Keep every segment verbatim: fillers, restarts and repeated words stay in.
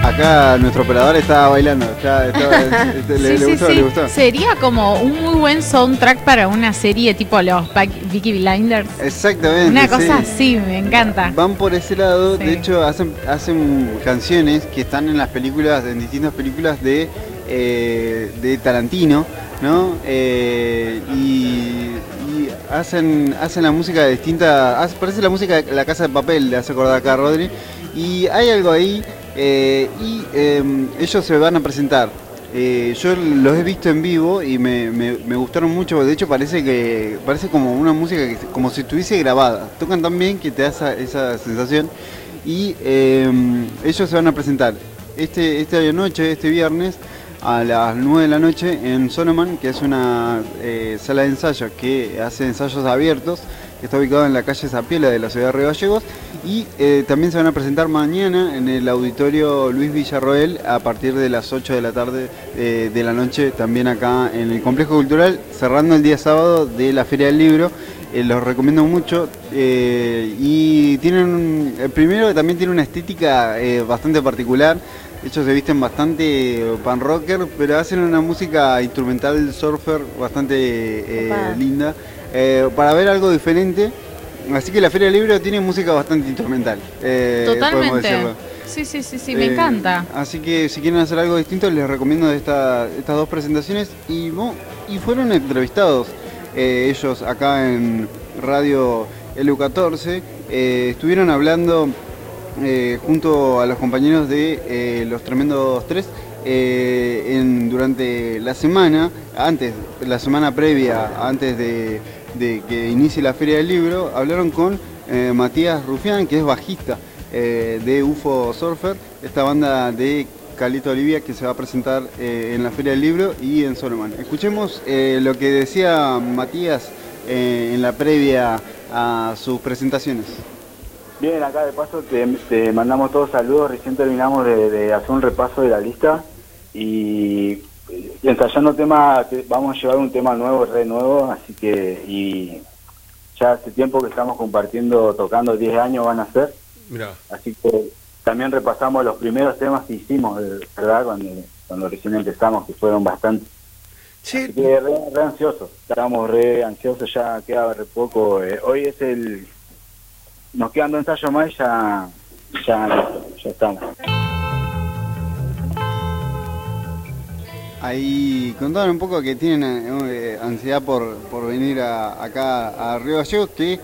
Acá nuestro operador está bailando. Está, está, este, le, sí, le, sí, gustó, sí. le gustó. Sería como un muy buen soundtrack para una serie tipo los Peaky Blinders. Exactamente. Una cosa sí. así, me encanta. Van por ese lado. Sí. De hecho, hacen, hacen canciones que están en las películas, en distintas películas de, eh, de Tarantino, ¿no? Eh, y, y hacen, hacen la música de distintas. Parece la música de La Casa de Papel, le hace acordar acá a Rodri. Y hay algo ahí. Eh, y eh, ellos se van a presentar. Eh, yo los he visto en vivo y me, me, me gustaron mucho. De hecho parece que parece como una música que, como si estuviese grabada. Tocan tan bien que te da esa, esa sensación. Y eh, ellos se van a presentar este esta noche, este viernes a las nueve de la noche en Sonoman, que es una eh, sala de ensayo que hace ensayos abiertos, que está ubicado en la calle Zapiela de la ciudad de Río Gallegos. Y eh, también se van a presentar mañana en el auditorio Luis Villarroel a partir de las ocho de la tarde eh, de la noche, también acá en el Complejo Cultural, cerrando el día sábado de la Feria del Libro. Eh, los recomiendo mucho. Eh, y tienen, el primero también tiene una estética eh, bastante particular. Ellos se visten bastante pan rocker, pero hacen una música instrumental surfer bastante eh, linda, eh, para ver algo diferente. Así que la Feria del Libro tiene música bastante instrumental. Eh, Totalmente. Sí, sí, sí, sí, me eh, encanta. Así que si quieren hacer algo distinto, les recomiendo esta, estas dos presentaciones. Y, bueno, y fueron entrevistados eh, ellos acá en Radio L U catorce. Eh, estuvieron hablando eh, junto a los compañeros de eh, Los Tremendos Tres eh, en, durante la semana, antes, la semana previa, antes de... de que inicie la Feria del Libro. Hablaron con eh, Matías Rufián, que es bajista eh, de U F O Surfer, esta banda de Calito Olivia que se va a presentar eh, en la Feria del Libro y en Sonoman. Escuchemos eh, lo que decía Matías eh, en la previa a sus presentaciones. Bien, acá de paso te, te mandamos todos saludos. Recién terminamos de, de hacer un repaso de la lista y Y ensayando tema, vamos a llevar un tema nuevo, re nuevo, así que, y ya hace tiempo que estamos compartiendo, tocando, diez años van a ser. Mirá. Así que también repasamos los primeros temas que hicimos, ¿verdad? Cuando, cuando recién empezamos, que fueron bastante. Sí. Así que re, re ansiosos, estábamos re ansiosos, ya queda re poco. Eh, hoy es el, nos quedan dos ensayos más y ya, ya, ya estamos. Ahí contaban un poco que tienen eh, ansiedad por, por venir a, acá a Río Gallegos, que,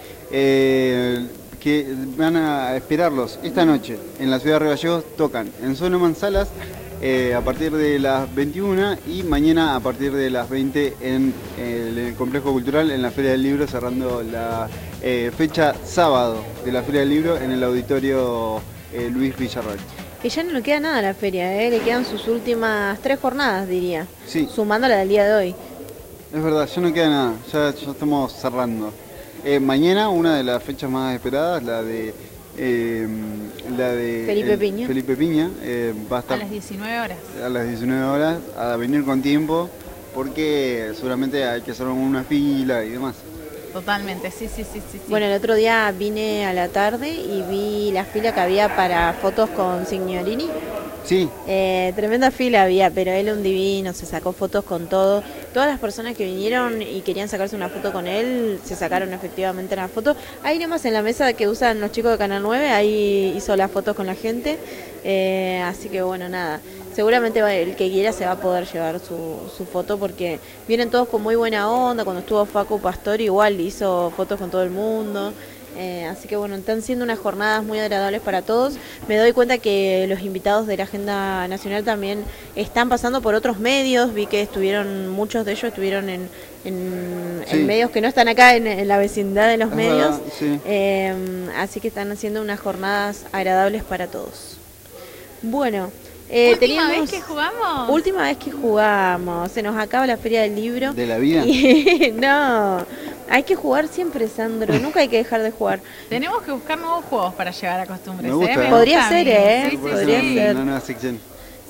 eh, que van a esperarlos esta noche en la ciudad de Río Gallegos. Tocan en Sonoman Salas eh, a partir de las veintiuna y mañana a partir de las veinte en el, en el Complejo Cultural, en la Feria del Libro, cerrando la eh, fecha sábado de la Feria del Libro en el auditorio eh, Luis Villarroel. Que ya no le queda nada a la feria, ¿eh? Le quedan sus últimas tres jornadas, diría. Sí. Sumando la del día de hoy. Es verdad, ya no queda nada, ya, ya estamos cerrando. Eh, mañana una de las fechas más esperadas, la de eh, la de Felipe Piña, Felipe Piña eh, va a estar a las diecinueve horas. A las diecinueve horas, a venir con tiempo, porque seguramente hay que hacer una fila y demás. Totalmente, sí, sí, sí, sí. Bueno, el otro día vine a la tarde y vi la fila que había para fotos con Signorini. Sí. Eh, tremenda fila había, pero él un divino, se sacó fotos con todo. Todas las personas que vinieron y querían sacarse una foto con él, se sacaron efectivamente una foto. Ahí nomás en la mesa que usan los chicos de Canal nueve, ahí hizo las fotos con la gente. Eh, así que bueno, nada. Seguramente el que quiera se va a poder llevar su, su foto porque vienen todos con muy buena onda. Cuando estuvo Facu Pastor igual hizo fotos con todo el mundo. Eh, así que bueno, están siendo unas jornadas muy agradables para todos. Me doy cuenta que los invitados de la Agenda Nacional también están pasando por otros medios. Vi que estuvieron, muchos de ellos estuvieron en, en, sí. en medios que no están acá en, en la vecindad de los es medios. Verdad, sí. eh, así que están haciendo unas jornadas agradables para todos. Bueno. Eh, ¿Última teníamos, vez que jugamos? Última vez que jugamos. Se nos acaba la Feria del Libro. ¿De la vida? Y, no, hay que jugar siempre, Sandro. Nunca hay que dejar de jugar. Tenemos que buscar nuevos juegos para llegar a costumbres. Me gusta, ¿eh? Me Podría gusta ser, ¿eh? Sí, sí, Podría sí. ser. Una nueva sección.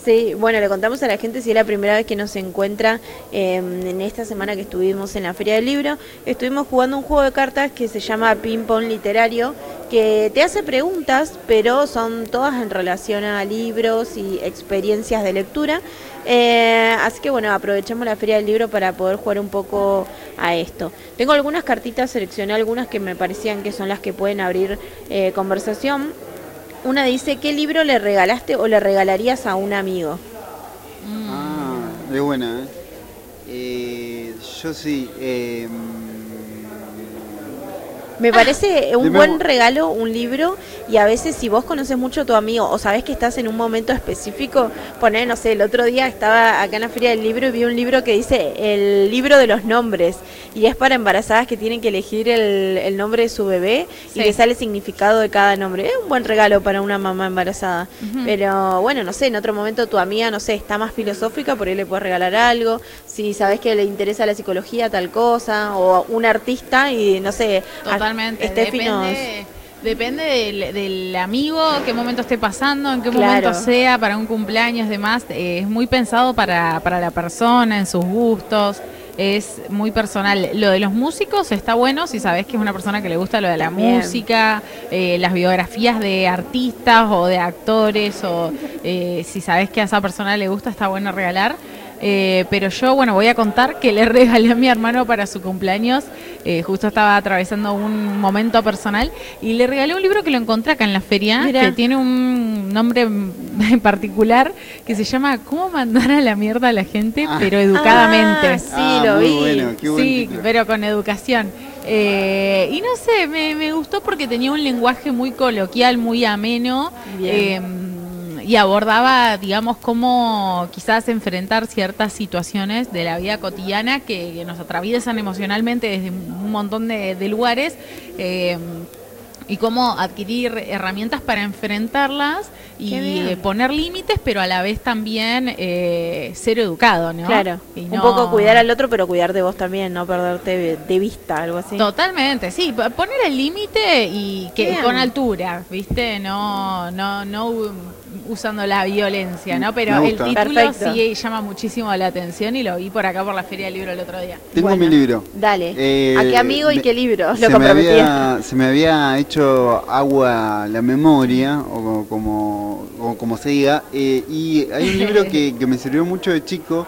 Sí, bueno, le contamos a la gente si es la primera vez que nos encuentra eh, en esta semana que estuvimos en la Feria del Libro. Estuvimos jugando un juego de cartas que se llama Ping Pong Literario, que te hace preguntas, pero son todas en relación a libros y experiencias de lectura. Eh, así que bueno, aprovechamos la Feria del Libro para poder jugar un poco a esto. Tengo algunas cartitas, seleccioné algunas que me parecían que son las que pueden abrir eh, conversación. Una dice, ¿qué libro le regalaste o le regalarías a un amigo? Mm. Ah, es buena, ¿eh? eh yo sí. Eh, Me parece ah, un dime... buen regalo, un libro, y a veces si vos conoces mucho a tu amigo o sabés que estás en un momento específico, poner, no sé, el otro día estaba acá en la Feria del Libro y vi un libro que dice el libro de los nombres, y es para embarazadas que tienen que elegir el, el nombre de su bebé, sí, y le sale el significado de cada nombre. Es un buen regalo para una mamá embarazada. Uh-huh. Pero bueno, no sé, en otro momento tu amiga, no sé, está más filosófica, por ahí le puedes regalar algo. Si sabés que le interesa la psicología, tal cosa, o un artista y no sé... Totalmente, Estefi nos... depende, depende del, del amigo, qué momento esté pasando, en qué claro. momento sea, para un cumpleaños, demás, eh, es muy pensado para, para la persona, en sus gustos, es muy personal. Lo de los músicos está bueno si sabés que es una persona que le gusta lo de la También. música, eh, las biografías de artistas o de actores, o eh, si sabés que a esa persona le gusta, está bueno regalar. Eh, pero yo, bueno, voy a contar que le regalé a mi hermano para su cumpleaños, eh, justo estaba atravesando un momento personal, y le regalé un libro que lo encontré acá en la feria, Mirá. que tiene un nombre en particular, que se llama ¿Cómo mandar a la mierda a la gente, ah. pero educadamente? Ah, sí, ah, lo vi. Bueno, qué buen sí, título. Pero con educación. Eh, y no sé, me, me gustó porque tenía un lenguaje muy coloquial, muy ameno. Bien. Eh, Y abordaba, digamos, cómo quizás enfrentar ciertas situaciones de la vida cotidiana que, que nos atraviesan emocionalmente desde un montón de, de lugares, eh, y cómo adquirir herramientas para enfrentarlas y eh, poner límites, pero a la vez también eh, ser educado, ¿no? Claro, y un no... poco cuidar al otro, pero cuidar de vos también, no perderte de vista, algo así. Totalmente, sí, poner el límite y que Bien. con altura, ¿viste? No, no, no usando la violencia, ¿no? Pero el título Perfecto. sí llama muchísimo la atención y lo vi por acá por la Feria del Libro el otro día. Tengo bueno, mi libro. Dale. Eh, ¿A qué amigo me, y qué libro? Lo se, me había, se me había hecho agua la memoria, o como, o como se diga, eh, y hay un libro que, que me sirvió mucho de chico.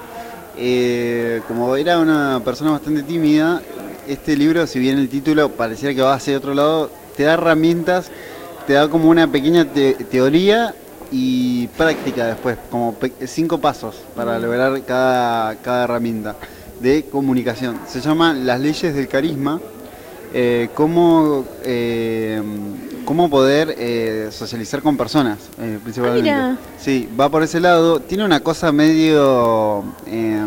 Eh, como era una persona bastante tímida, este libro, si bien el título pareciera que va hacia otro lado, te da herramientas, te da como una pequeña te teoría y práctica después, como cinco pasos para lograr cada, cada herramienta de comunicación. Se llama Las leyes del carisma, eh, cómo, eh, cómo poder eh, socializar con personas, eh, principalmente. Ah, sí, va por ese lado. Tiene una cosa medio eh,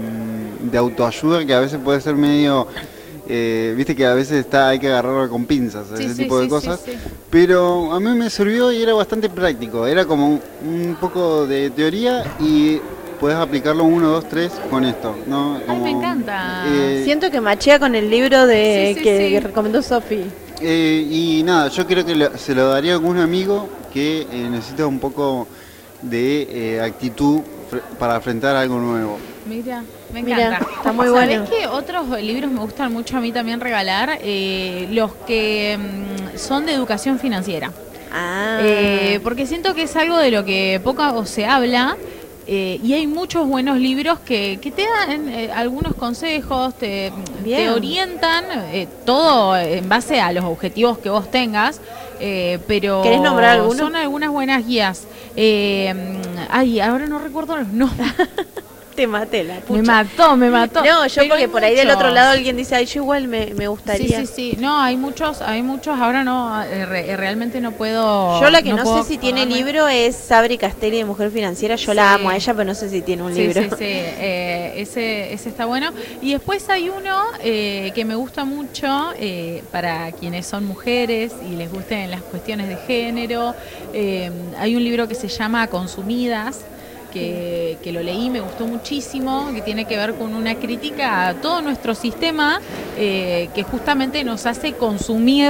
de autoayuda que a veces puede ser medio... Eh, viste que a veces está hay que agarrarlo con pinzas, sí, ese sí, tipo de sí, cosas, sí, sí. Pero a mí me sirvió y era bastante práctico, era como un, un poco de teoría y puedes aplicarlo uno, dos, tres con esto, ¿no? Como, Ay, me encanta. Eh, Siento que machea con el libro de sí, sí, que, sí. que recomendó Sofi. Eh, y nada, yo creo que lo, se lo daría a algún amigo que eh, necesita un poco de eh, actitud para enfrentar algo nuevo. Mira, me encanta. Mira, está muy bueno. ¿Sabés que otros libros me gustan mucho a mí también regalar? Eh, los que mmm, son de educación financiera. Ah. Eh, porque siento que es algo de lo que poco se habla. Eh, y hay muchos buenos libros que, que te dan eh, algunos consejos, te, te orientan, eh, todo en base a los objetivos que vos tengas, eh, pero ¿querés nombrar algunos? Son algunas buenas guías. Eh, ay, ahora no recuerdo los nombres. Te maté la pucha. Me mató, me mató. No, yo pero porque por ahí muchos. del otro lado alguien dice, ay, yo igual me, me gustaría. Sí, sí, sí. No, hay muchos, hay muchos. Ahora no, eh, re, realmente no puedo. Yo la que no, no sé si tiene libro es Sabri Castelli de Mujer Financiera. Yo sí. la amo a ella, pero no sé si tiene un sí, libro. Sí, sí, eh, ese, ese está bueno. Y después hay uno eh, que me gusta mucho eh, para quienes son mujeres y les gusten las cuestiones de género. Eh, hay un libro que se llama Consumidas. Que, que lo leí, me gustó muchísimo, que tiene que ver con una crítica a todo nuestro sistema eh, que justamente nos hace consumir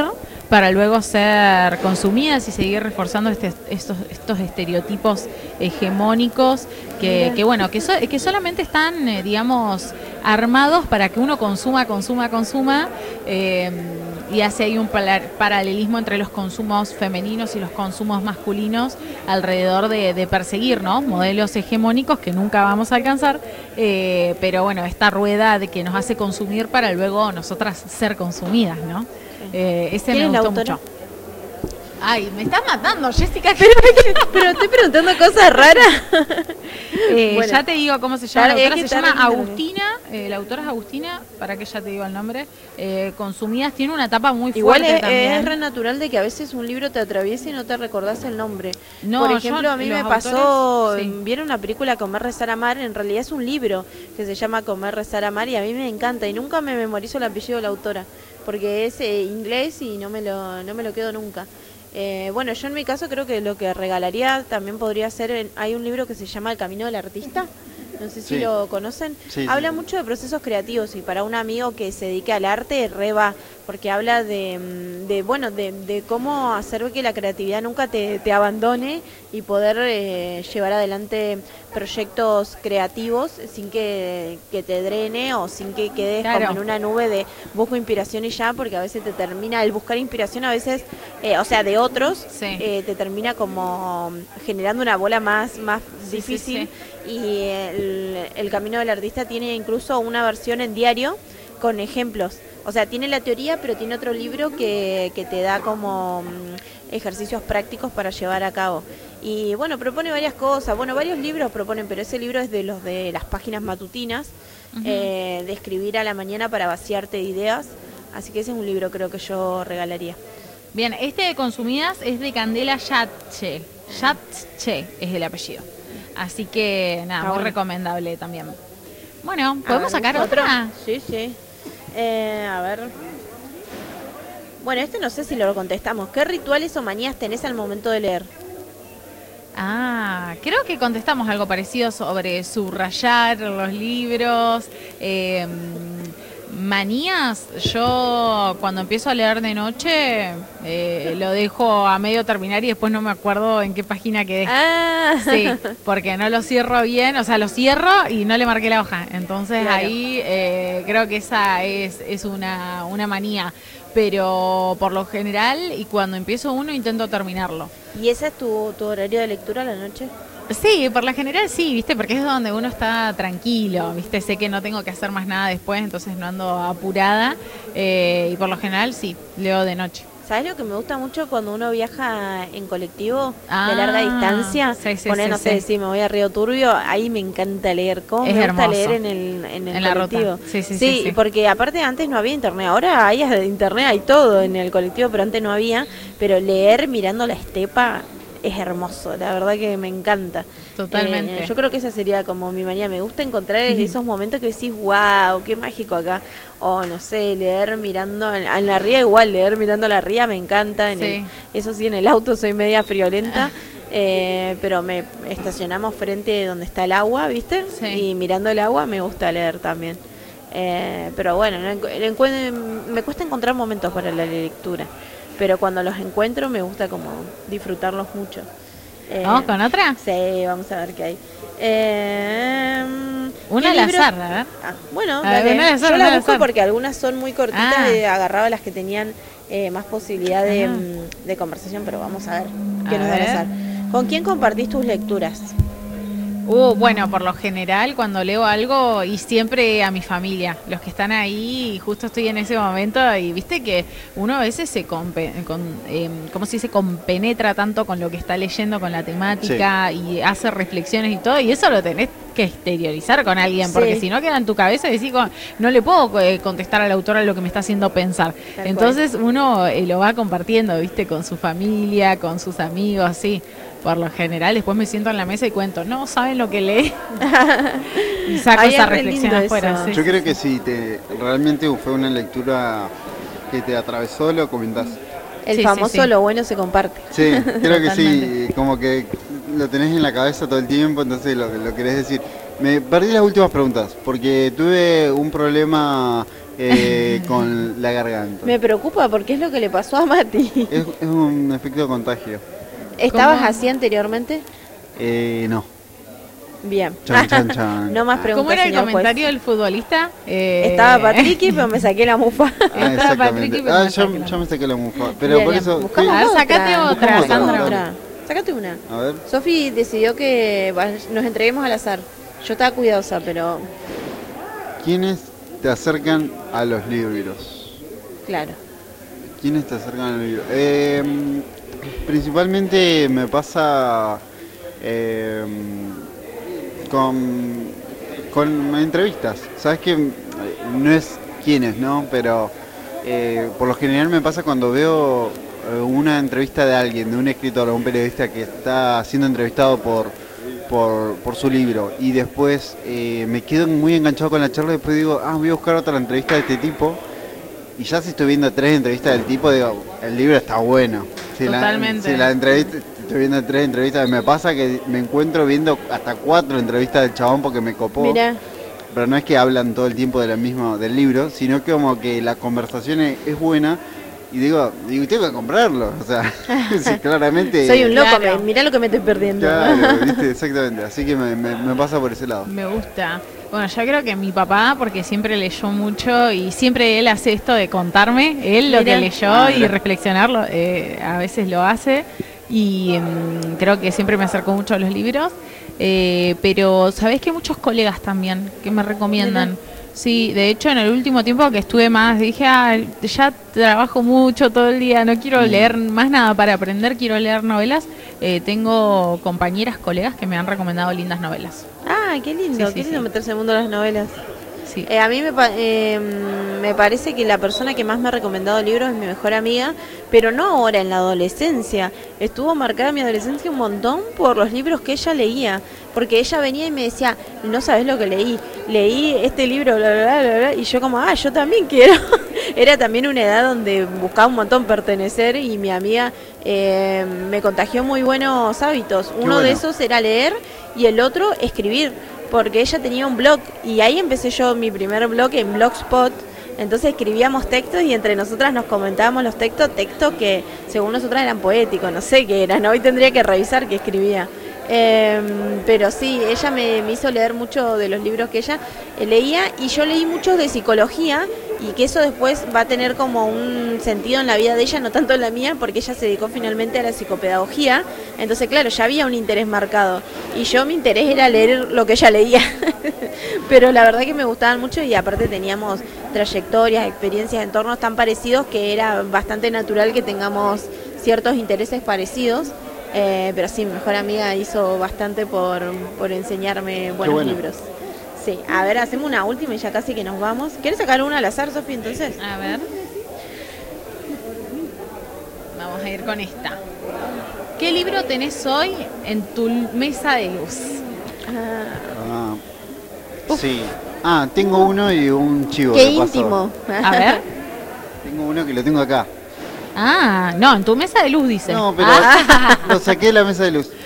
para luego ser consumidas y seguir reforzando este, estos, estos estereotipos hegemónicos que, que bueno, que, so, que solamente están, eh, digamos, armados para que uno consuma, consuma, consuma, eh, y hace ahí un paralelismo entre los consumos femeninos y los consumos masculinos alrededor de, de perseguir, ¿no?, modelos hegemónicos que nunca vamos a alcanzar, eh, pero bueno, esta rueda de que nos hace consumir para luego nosotras ser consumidas, ¿no? Eh, ese me gustó mucho. Ay, me estás matando, Jessica. Pero, pero estoy preguntando cosas raras. eh, bueno, ya te digo cómo se llama. Claro, la autora es se que llama Agustina. Eh, la autora es Agustina. Para que ya te digo el nombre. Eh, Consumidas tiene una etapa muy Igual fuerte es, también. es re natural de que a veces un libro te atraviese y no te recordás el nombre. No, Por ejemplo, yo, a mí me los pasó, autores, sí. Vieron una película Comer, Rezar, Amar. En realidad es un libro que se llama Comer, Rezar, Amar y a mí me encanta y nunca me memorizo el apellido de la autora porque es eh, inglés y no me lo no me lo quedo nunca. Eh, bueno, yo en mi caso creo que lo que regalaría también podría ser, en, hay un libro que se llama El Camino del Artista, no sé si sí. lo conocen, sí, habla sí. mucho de procesos creativos y para un amigo que se dedique al arte re va, porque habla de, de bueno, de, de cómo hacer que la creatividad nunca te, te abandone y poder eh, llevar adelante proyectos creativos sin que, que te drene o sin que quedes Claro. como en una nube de busco inspiración y ya, porque a veces te termina, el buscar inspiración a veces, eh, o sea, de otros, Sí. eh, te termina como generando una bola más, más Sí, difícil. sí, Y el, el Camino del Artista tiene incluso una versión en diario con ejemplos. O sea, tiene la teoría, pero tiene otro libro que, que te da como mm, ejercicios prácticos para llevar a cabo. Y bueno, propone varias cosas. Bueno, varios libros proponen, pero ese libro es de los de las páginas matutinas, Uh-huh. eh, de escribir a la mañana para vaciarte de ideas. Así que ese es un libro creo que yo regalaría. Bien, este de Consumidas es de Candela Yatche. Yatche es el apellido. Así que nada, Ah, muy bueno. recomendable también. Bueno, A ¿podemos ver, sacar ¿otro? otra? Sí, sí. Eh, a ver. Bueno, este no sé si lo contestamos. ¿Qué rituales o manías tenés al momento de leer? Ah, creo que contestamos algo parecido sobre subrayar los libros. Eh, manías, yo cuando empiezo a leer de noche eh, lo dejo a medio terminar y después no me acuerdo en qué página quedé. Ah, Sí, porque no lo cierro bien, o sea, lo cierro y no le marqué la hoja. Entonces Claro. ahí eh, creo que esa es, es una, una manía. Pero por lo general, y cuando empiezo uno, intento terminarlo. ¿Y ese es tu, tu horario de lectura a la noche? Sí, por lo general sí, ¿viste? Porque es donde uno está tranquilo, ¿viste? Sé que no tengo que hacer más nada después, entonces no ando apurada. Eh, y por lo general sí, leo de noche. ¿Sabes lo que me gusta mucho cuando uno viaja en colectivo Ah, de larga distancia? sí, sí, Poner, sí, no sé, sí. si me voy a Río Turbio, ahí me encanta leer. ¿Cómo Es me gusta hermoso. leer en el, en el En la colectivo? ruta. Sí, sí, sí, sí. porque aparte antes no había internet. Ahora hay de internet, hay todo en el colectivo, pero antes no había. Pero leer mirando la estepa es hermoso, la verdad que me encanta. Totalmente. Eh, yo creo que esa sería como mi manía. Me gusta encontrar esos momentos que decís, wow, qué mágico acá. O no sé, leer mirando en, en la ría, igual, leer mirando la ría me encanta. En Sí. el- eso sí, en el auto soy media friolenta. Eh, pero me estacionamos frente de donde está el agua, ¿viste? Sí. Y mirando el agua me gusta leer también. Eh, pero bueno, no encu- encu- me cuesta encontrar momentos para la lectura. Pero cuando los encuentro me gusta como disfrutarlos mucho. Eh, ¿Vamos con otra? Sí, vamos a ver qué hay. Eh, Una ¿qué al libro? azar, a ver. Ah, bueno, A ver, dale. una al azar, yo una las al busco azar. porque algunas son muy cortitas, Ah. eh, agarraba las que tenían eh, más posibilidad de, Ah. mm, de conversación, pero vamos a ver A qué nos da el ver. azar. ¿Con quién compartís tus lecturas? Uh, bueno, por lo general cuando leo algo y siempre a mi familia, los que están ahí, y justo estoy en ese momento y viste que uno a veces se compe- con, eh, ¿cómo se dice? Compenetra tanto con lo que está leyendo, con la temática y hace reflexiones y todo y eso lo tenés que exteriorizar con alguien porque Sí. si no queda en tu cabeza y decís, "Con- no le puedo eh, contestar al autor a lo que me está haciendo pensar". Tal Entonces uno eh, lo va compartiendo, viste, con su familia, con sus amigos, así. Por lo general, después me siento en la mesa y cuento, no saben lo que leí. Y saco Ay, esa es re reflexión lindo afuera. eso. Sí. Yo creo que si te realmente fue una lectura que te atravesó, lo comentás. El Sí, sí, famoso sí. lo bueno se comparte. Sí, creo que sí, Totalmente. como que lo tenés en la cabeza todo el tiempo, entonces lo, lo querés decir. Me perdí las últimas preguntas, porque tuve un problema eh, con la garganta. Me preocupa porque es lo que le pasó a Mati. Es, es un efecto de contagio. ¿Estabas ¿Cómo? así anteriormente? Eh, no. Bien. Chan, chan, chan. No más preguntas, ¿Cómo era el señor comentario juez. del futbolista? Eh, Estaba Patricky, pero me saqué la mufa. Ah, Estaba exactamente. Patricky, pero Ah, me yo, saqué la- yo me saqué la mufa. Pero Bien, por bien. eso. Buscamos A ver, otra. sacate otra, Buscamos Sandra. otra. Sácate una. A ver. Sofi decidió que va- nos entreguemos al azar. Yo estaba cuidadosa, pero ¿Quiénes te acercan a los libros? claro. ¿Quiénes te acercan a los libros? Eh, principalmente me pasa eh, con, con entrevistas. Sabes que no es quiénes, ¿no? Pero eh, por lo general me pasa cuando veo eh, una entrevista de alguien, de un escritor o un periodista que está siendo entrevistado por, por, por su libro y después eh, me quedo muy enganchado con la charla y después digo, ah, voy a buscar otra entrevista de este tipo. Y ya si estoy viendo tres entrevistas del tipo, digo, el libro está bueno. Si Totalmente. La, si la entrevista, estoy viendo tres entrevistas, me pasa que me encuentro viendo hasta cuatro entrevistas del chabón porque me copó. Mira, Pero no es que hablan todo el tiempo de la misma, del libro, sino que como que la conversación es, es buena. Y digo, digo, tengo que comprarlo. O sea, sí, claramente. soy un loco, Claro. me- mirá lo que me estoy perdiendo. Claro, ¿viste? Exactamente. Así que me, me, me pasa por ese lado. Me gusta. Bueno, yo creo que mi papá, porque siempre leyó mucho y siempre él hace esto de contarme, él lo Mira. que leyó Ah, y mira. reflexionarlo, eh, a veces lo hace y mm, creo que siempre me acercó mucho a los libros, eh, pero sabés que muchos colegas también que me recomiendan. Mira. Sí, de hecho en el último tiempo que estuve más, dije, ah, ya trabajo mucho todo el día, no quiero leer más nada para aprender, quiero leer novelas. Eh, tengo compañeras, colegas que me han recomendado lindas novelas. Ah, qué lindo, Sí, sí, qué lindo sí. meterse en el mundo de las novelas. Sí. Eh, a mí me, pa- eh, me parece que la persona que más me ha recomendado libros es mi mejor amiga, pero no ahora en la adolescencia. Estuvo marcada mi adolescencia un montón por los libros que ella leía, porque ella venía y me decía, no sabes lo que leí, leí este libro, bla, bla, bla, bla, bla", y yo como, ah, yo también quiero. Era también una edad donde buscaba un montón pertenecer y mi amiga eh, me contagió muy buenos hábitos. Uno de bueno. esos era leer y el otro escribir, porque ella tenía un blog y ahí empecé yo mi primer blog en Blogspot. Entonces escribíamos textos y entre nosotras nos comentábamos los textos, textos que según nosotras eran poéticos, no sé qué eran, hoy tendría que revisar qué escribía. Eh, pero sí, ella me, me hizo leer mucho de los libros que ella eh, leía y yo leí muchos de psicología y que eso después va a tener como un sentido en la vida de ella, no tanto en la mía, porque ella se dedicó finalmente a la psicopedagogía. Entonces, claro, ya había un interés marcado y yo mi interés era leer lo que ella leía. Pero la verdad que me gustaban mucho y aparte teníamos trayectorias, experiencias, entornos tan parecidos que era bastante natural que tengamos ciertos intereses parecidos. Eh, pero sí, mi mejor amiga hizo bastante por, por enseñarme buenos bueno. libros. Sí, a ver, hacemos una última y ya casi que nos vamos. ¿Quieres sacar una al azar, Sofía, entonces? A ver. Vamos a ir con esta. ¿Qué libro tenés hoy en tu mesa de luz? Ah, Ah, sí. Ah, tengo uno y un chivo. qué de paso. íntimo. A ver. Tengo uno que lo tengo acá. Ah, no, en tu mesa de luz dice. No, pero Ah. lo saqué de la mesa de luz.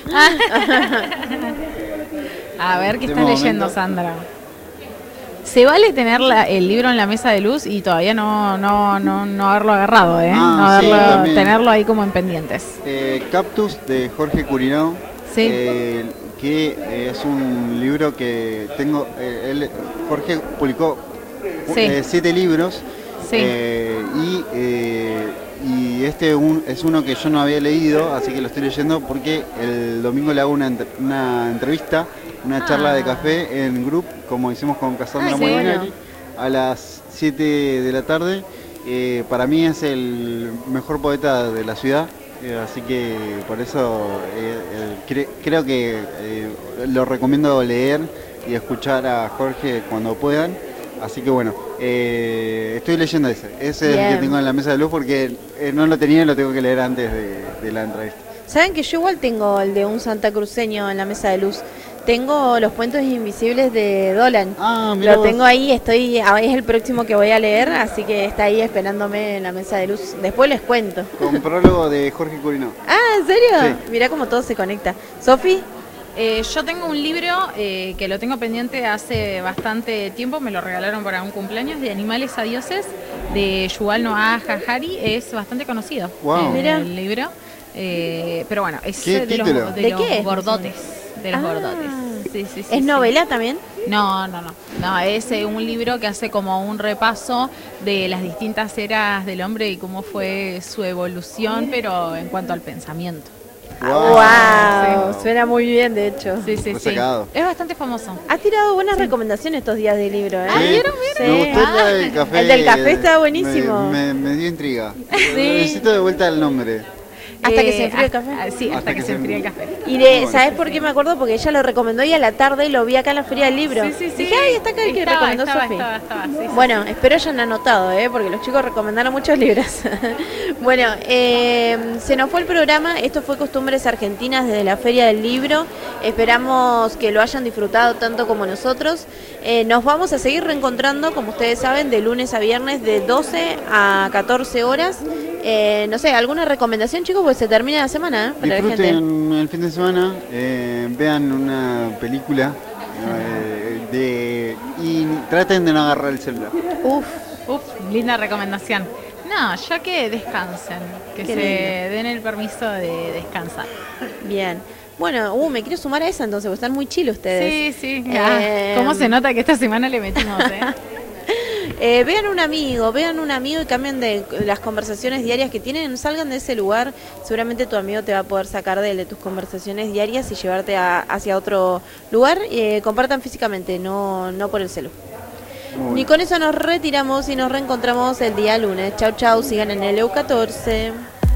A ver, ¿qué De estás leyendo, momento. Sandra? ¿Se vale tener la- el libro en la mesa de luz y todavía no, no, no, no haberlo agarrado, eh? Ah, no sí, haberlo, también. tenerlo ahí como en pendientes. Eh, Cactus de Jorge Curinao. Sí. eh, que eh, es un libro que tengo. eh, él, Jorge publicó Sí. eh, siete libros. Sí. eh, y, eh, y este un- es uno que yo no había leído, así que lo estoy leyendo porque el domingo le hago una, entre- una entrevista, una charla de Ah. café en Group, como hicimos con Cassandra Ah, qué Molinari, bueno. a las siete de la tarde. Eh, para mí es el mejor poeta de la ciudad, eh, así que por eso eh, eh, cre- creo que eh, lo recomiendo leer y escuchar a Jorge cuando puedan. Así que bueno, eh, estoy leyendo ese. Ese es el Bien. que tengo en la mesa de luz porque eh, no lo tenía y lo tengo que leer antes de, de la entrevista. ¿Saben que yo igual tengo el de un santacruceño en la mesa de luz? Tengo Los Puentes Invisibles de Dolan. Ah, mira Lo vos. tengo ahí, estoy, ah, es el próximo que voy a leer, así que está ahí esperándome en la mesa de luz. Después les cuento. Con prólogo de Jorge Curinao. Ah, ¿en serio? Sí. Mirá cómo todo se conecta. Sofi, Eh, yo tengo un libro eh, que lo tengo pendiente hace bastante tiempo, me lo regalaron para un cumpleaños, de Animales a Dioses, de Yuval Noah Harari. Es bastante conocido. Wow. el, el libro. Eh, pero bueno, es ¿Qué de los, título? de ¿De los qué? gordotes. De los Ah. gordotes. Sí, sí, sí, ¿Es sí. novela también? No, no, no. No, es eh, un libro que hace como un repaso de las distintas eras del hombre y cómo fue su evolución, pero en cuanto al pensamiento. Wow, Sí. suena muy bien, de hecho. Sí, sí, sí. Resacado. Es bastante famoso. Has tirado buenas recomendaciones estos días de libro, ¿eh? Sí, ¿vieron, vieron? Me gustó Ah, el del café. el del café está buenísimo. Me, me- me dio intriga. Necesito de vuelta el nombre. Hasta que se enfríe el hasta- café. ah, Sí, hasta, Hasta que, que se se enfríe el enfríe. café. Y de, Bueno, ¿sabes sí, por sí. qué me acuerdo? Porque ella lo recomendó y a la tarde lo vi acá en la Feria del Libro. Sí, sí, sí. Dije, ay, está acá el que Estaba, recomendó estaba, Sofi. estaba, estaba, sí, sí, Bueno, espero hayan anotado, ¿eh? Porque los chicos recomendaron muchos libros. Bueno, eh, se nos fue el programa. Esto fue Costumbres Argentinas desde la Feria del Libro. Esperamos que lo hayan disfrutado tanto como nosotros. Eh, nos vamos a seguir reencontrando, como ustedes saben, de lunes a viernes de doce a catorce horas. Eh, no sé, ¿alguna recomendación, chicos? Pues se termina la semana, ¿eh? Para la gente. Disfruten el fin de semana, eh, vean una película eh, de y traten de no agarrar el celular. Uf, Uf, linda recomendación. No, ya que descansen, que Qué se lindo. den el permiso de descansar. bien. Bueno, uh, me quiero sumar a esa entonces, porque están muy chilos ustedes. Sí, sí. Eh, Ah, ¿cómo se nota que esta semana le metimos, eh? Eh, vean un amigo, vean un amigo y cambien de las conversaciones diarias que tienen, salgan de ese lugar, seguramente tu amigo te va a poder sacar de, de tus conversaciones diarias y llevarte a- hacia otro lugar, eh, compartan físicamente, no, no por el celu. Muy Y con eso nos retiramos y nos reencontramos el día lunes. Chau, chau, sigan en el E U catorce.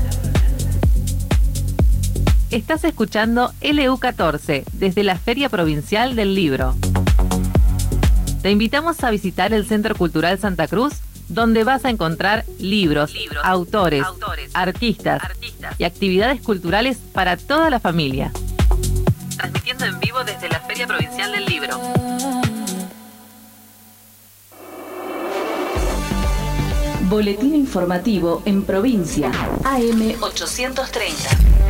Estás escuchando L U catorce desde la Feria Provincial del Libro. Te invitamos a visitar el Centro Cultural Santa Cruz, donde vas a encontrar libros, Libros, autores, autores, artistas, artistas. y actividades culturales para toda la familia. Transmitiendo en vivo desde la Feria Provincial del Libro. Boletín informativo en provincia. A M ochocientos treinta.